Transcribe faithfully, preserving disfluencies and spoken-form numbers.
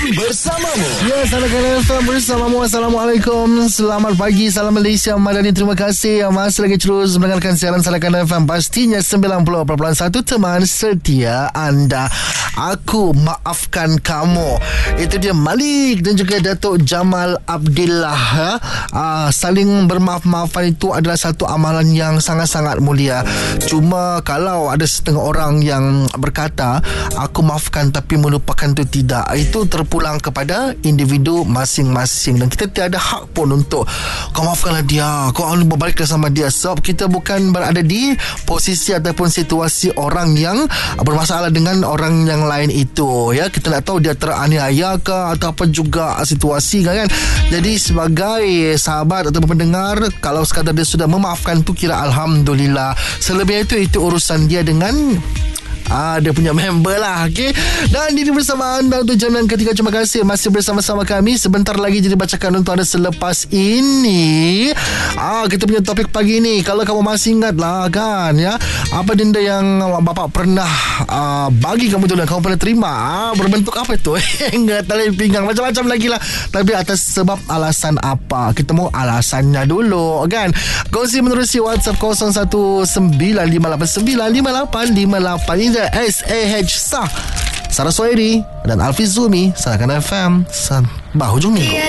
bersamamu. Ya, Salakan F M bersamamu. Assalamualaikum. Selamat pagi. Salam Malaysia Madani. Terima kasih yang masih lagi terus mendengarkan siaran Salakan F M. Pastinya sembilan puluh perpuluhan satu teman setia anda. Aku maafkan kamu. Itu dia Malik dan juga Datuk Jamal Abdillah. Ya. Uh, saling bermaaf-maafan itu adalah satu amalan yang sangat-sangat mulia. Cuma kalau ada setengah orang yang berkata aku maafkan tapi melupakan itu tidak, itu terpulang kepada individu masing-masing dan kita tiada hak pun untuk kau maafkanlah dia, kau berbaliklah sama dia, sebab kita bukan berada di posisi ataupun situasi orang yang bermasalah dengan orang yang lain itu. Ya, kita tak tahu dia teraniaya ke atau apa juga situasi kan. Jadi sebagai sahabat atau pendengar, kalau sekadar dia sudah memaafkan tu kira alhamdulillah. Selebihnya itu itu urusan dia dengan Ah, dia punya member lah. Okay. Dan ini bersama anda untuk jam yang ketiga. Terima kasih masih bersama-sama kami. Sebentar lagi jadi bacakan untuk anda selepas ini. Ah, kita punya topik pagi ni, kalau kamu masih ingat lah kan, ya, apa denda yang bapak pernah ah, bagi kamu tu dan kamu pernah terima, ah, berbentuk apa itu? Enggak, tali pinggang, macam-macam lagi lah. Tapi atas sebab alasan apa? Kita mau alasannya dulu kan. Kongsi menerusi WhatsApp kosong satu sembilan lima lapan sembilan lima lapan lima lapan. Ini S A H Sah Sarah Suhairi dan Alfiz Zumi. Salakan F M Bah hujung minggu.